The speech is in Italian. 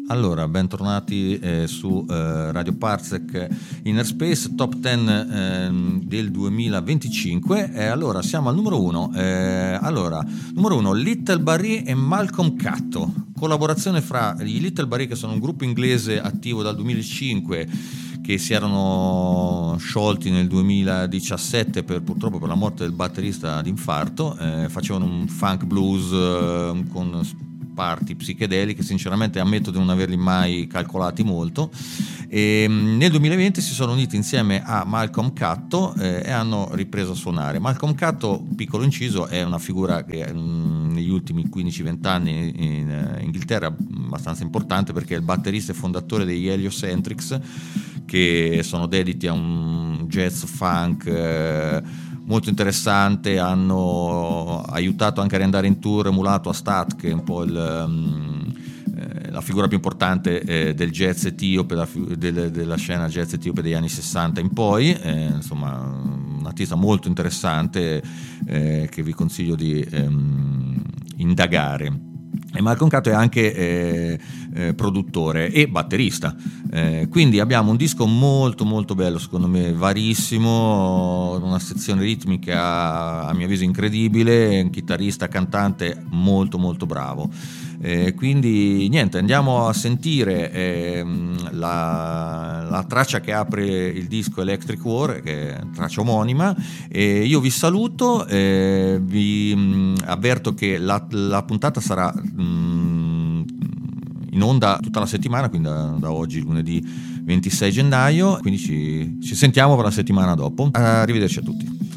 Allora, bentornati su Radio Parsec Inner Space, top 10 del 2025. Allora, siamo al numero 1. Numero 1, Little Barrie e Malcolm Catto. Collaborazione fra i Little Barrie, che sono un gruppo inglese attivo dal 2005, che si erano sciolti nel 2017 purtroppo per la morte del batterista d'infarto. Facevano un funk blues con parti psichedeliche, sinceramente ammetto di non averli mai calcolati molto, e nel 2020 si sono uniti insieme a Malcolm Catto e hanno ripreso a suonare. Malcolm Catto, piccolo inciso, è una figura che negli ultimi 15-20 anni in Inghilterra è abbastanza importante, perché è il batterista e fondatore degli Heliocentrics, che sono dediti a un jazz funk molto interessante. Hanno aiutato anche a riandare in tour Mulatu Astat, che è un po' la figura più importante del jazz etiope, della scena jazz etiope degli anni 60 in poi. Insomma, un artista molto interessante che vi consiglio di indagare. E Malcolm Catto è anche produttore e batterista, quindi abbiamo un disco molto molto bello, secondo me varissimo, una sezione ritmica a mio avviso incredibile, un chitarrista cantante molto molto bravo. Quindi niente, andiamo a sentire la traccia che apre il disco, Electric War, che è traccia omonima. Io vi saluto, vi avverto che la puntata sarà in onda tutta la settimana, quindi da oggi, lunedì 26 gennaio, quindi ci sentiamo per la settimana dopo. Arrivederci a tutti.